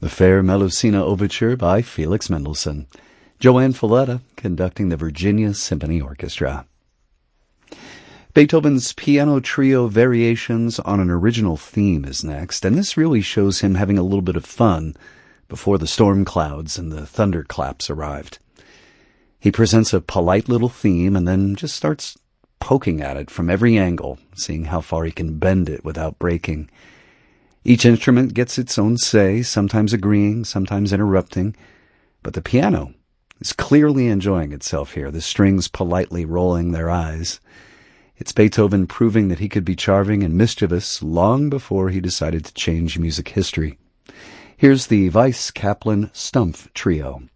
The Fair Melusina Overture by Felix Mendelssohn. Joanne Falletta conducting the Virginia Symphony Orchestra. Beethoven's Piano Trio Variations on an Original Theme is next, and this really shows him having a little bit of fun before the storm clouds and the thunderclaps arrived. He presents a polite little theme and then just starts poking at it from every angle, seeing how far he can bend it without breaking. Each instrument gets its own say, sometimes agreeing, sometimes interrupting, but the piano is clearly enjoying itself here, the strings politely rolling their eyes. It's Beethoven proving that he could be charming and mischievous long before he decided to change music history. Here's the Weiss-Kaplan Stumpf Trio.